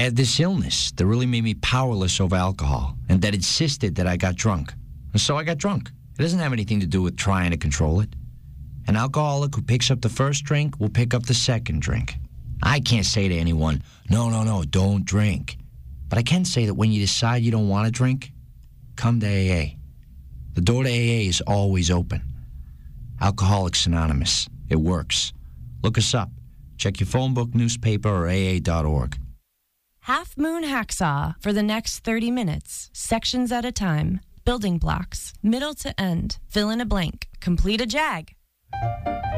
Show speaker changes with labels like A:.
A: had this illness that really made me powerless over alcohol and that insisted that I got drunk. And so I got drunk. It doesn't have anything to do with trying to control it. An alcoholic who picks up the first drink will pick up the second drink. I can't say to anyone, no, don't drink. But I can say that when you decide you don't want to drink, come to AA. The door to AA is always open. Alcoholics Anonymous. It works. Look us up. Check your phone book, newspaper, or AA.org.
B: Half Moon Hacksaw for the next 30 minutes, sections at a time, building blocks, middle to end, fill in a blank, complete a jag.